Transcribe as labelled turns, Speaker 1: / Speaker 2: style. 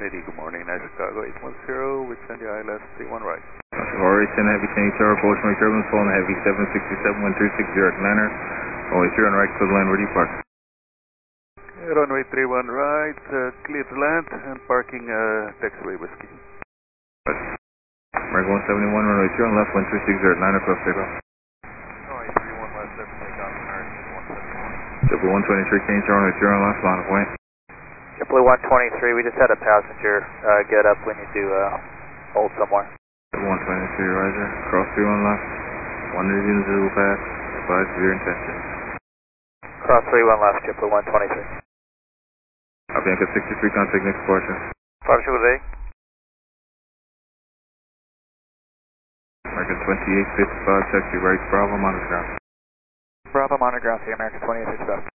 Speaker 1: Lady, good morning. Nice Chicago 810 with Sandy ILS 31 right.
Speaker 2: Alright, send heavy St. Tower, approach my turbulence, phone heavy 767 1360 Atlanta. Runway 3 on right, clear to land, where do you park?
Speaker 1: Runway 31 right, clear to land and parking taxiway whiskey.
Speaker 2: American 171, runway 3 on left, 1360 Atlanta, cross takeoff.
Speaker 1: Runway 31 left, left takeoff, American 171.
Speaker 2: Triple 123, St. Tower, runway 3 on left, line of way.
Speaker 3: Triple 123, we just had a passenger get up. We need to hold somewhere.
Speaker 2: 123, roger. Cross 31 left. 10 pass. Advise severe intention.
Speaker 3: Cross 31 left, triple 123.
Speaker 2: Avianca 63, contact next departure.
Speaker 3: Departure with A.
Speaker 2: American 2855, taxi right, Bravo, monitor ground.
Speaker 3: Bravo, monitor ground, the American 2865.